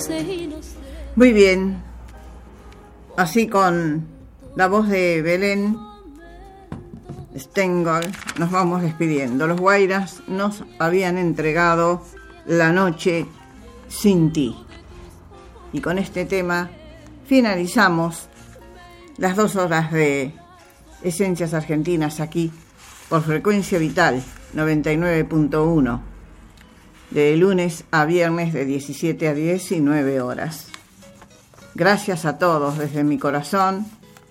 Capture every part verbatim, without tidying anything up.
Muy bien, así con la voz de Belén Stengel nos vamos despidiendo. Los Guairas nos habían entregado La noche sin ti. Y con este tema finalizamos las dos horas de Esencias Argentinas aquí por Frecuencia Vital noventa y nueve punto uno, de lunes a viernes de diecisiete a diecinueve horas. Gracias a todos desde mi corazón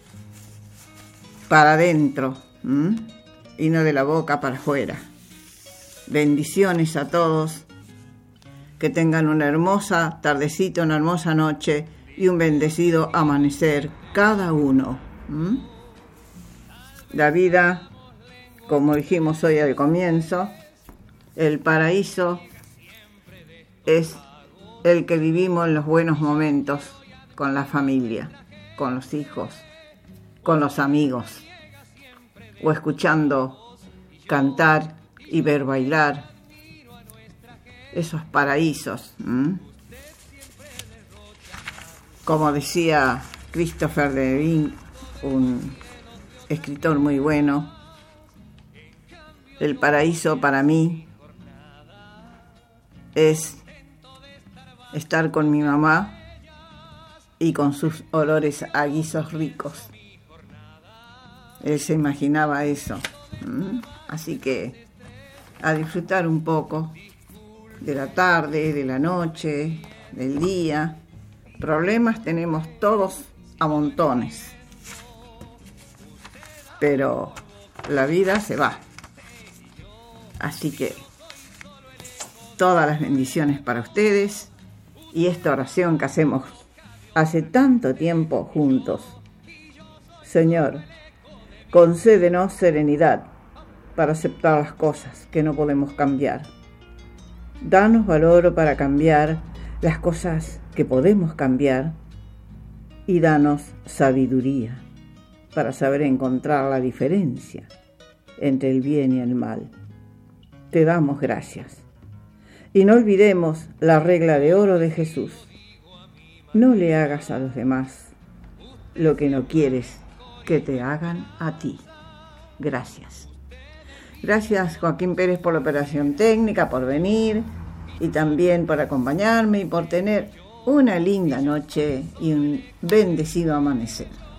para adentro, ¿m? y no de la boca para afuera. Bendiciones a todos, que tengan una hermosa tardecita, una hermosa noche y un bendecido amanecer cada uno. ¿m? La vida, como dijimos hoy al comienzo, el paraíso es el que vivimos en los buenos momentos, con la familia, con los hijos, con los amigos, o escuchando cantar y ver bailar esos paraísos. ¿m? Como decía Christopher Levin, un escritor muy bueno, el paraíso para mí es estar con mi mamá y con sus olores a guisos ricos. Él se imaginaba eso. ¿Mm? Así que a disfrutar un poco de la tarde, de la noche, del día. Problemas tenemos todos a montones, pero la vida se va. Así que todas las bendiciones para ustedes y esta oración que hacemos hace tanto tiempo juntos. Señor, concédenos serenidad para aceptar las cosas que no podemos cambiar. Danos valor para cambiar las cosas que podemos cambiar y danos sabiduría para saber encontrar la diferencia entre el bien y el mal. Te damos gracias. Y no olvidemos la regla de oro de Jesús. No le hagas a los demás lo que no quieres que te hagan a ti. Gracias. Gracias, Joaquín Pérez, por la operación técnica, por venir y también por acompañarme y por tener una linda noche y un bendecido amanecer.